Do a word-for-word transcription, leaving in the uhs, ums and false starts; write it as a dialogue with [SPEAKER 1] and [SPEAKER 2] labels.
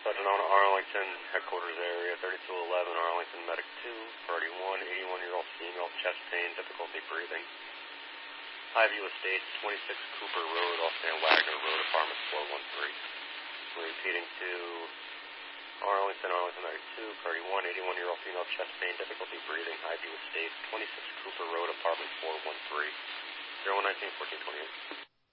[SPEAKER 1] Sergeant on Arlington, headquarters area, thirty-two eleven, Arlington Medic two, priority one, eighty-one-year-old female, chest pain, difficulty breathing. Highview Estates, twenty-six Cooper Road, off San Wagner Road, apartment four one three. We're repeating to Arlington, Arlington Medic two, priority one, eighty-one-year-old female, chest pain, difficulty breathing. Highview Estates, twenty-six Cooper Road, apartment four one three. zero one nineteen fourteen twenty-eight.